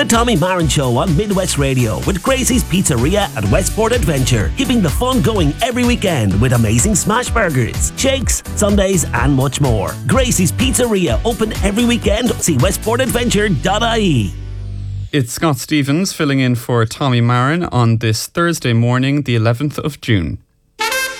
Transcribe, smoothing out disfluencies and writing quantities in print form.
The Tommy Marin Show on Midwest Radio with Gracie's Pizzeria at Westport Adventure, keeping the fun going every weekend with amazing smash burgers, shakes, sundaes and much more. Gracie's Pizzeria, open every weekend. See westportadventure.ie. It's Scott Stevens filling in for Tommy Marin on this Thursday morning, the 11th of June.